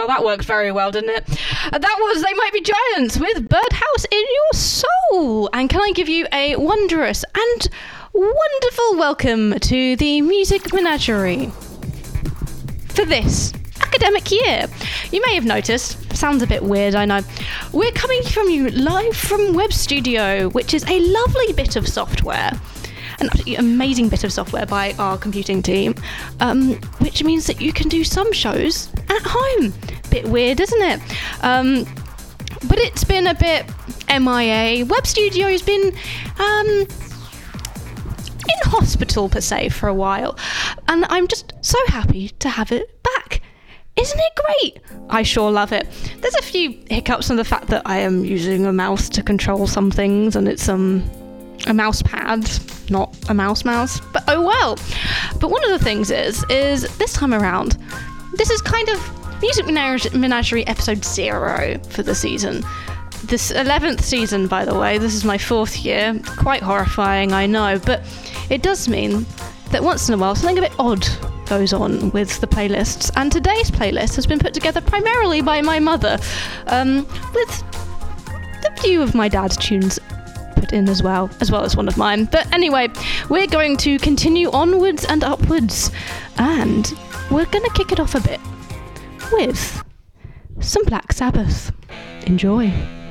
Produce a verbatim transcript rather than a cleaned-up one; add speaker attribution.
Speaker 1: Well, that worked very well, didn't it? Uh, that was They Might Be Giants with Birdhouse in Your Soul. And can I give you a wondrous and wonderful welcome to the Music Menagerie for this academic year. You may have noticed, sounds a bit weird, I know. We're coming from you live from Web Studio, which is a lovely bit of software. An absolutely amazing bit of software by our computing team, um, which means that you can do some shows at home. Bit weird, isn't it? Um, but it's been a bit M I A. Web Studio's been um, in hospital, per se, for a while. And I'm just so happy to have it back. Isn't it great? I sure love it. There's a few hiccups on the fact that I am using a mouse to control some things, and it's um a mouse pad, not a mouse mouse, but oh well. But one of the things is, is this time around, this is kind of Music Menage- Menagerie episode zero for the season. This eleventh season, by the way. This is my fourth year. Quite horrifying, I know, but it does mean that once in a while something a bit odd goes on with the playlists, and today's playlist has been put together primarily by my mother, um, with a few of my dad's tunes put in as well, as well as one of mine. But anyway, we're going to continue onwards and upwards, and we're going to kick it off a bit with some Black Sabbath. Enjoy.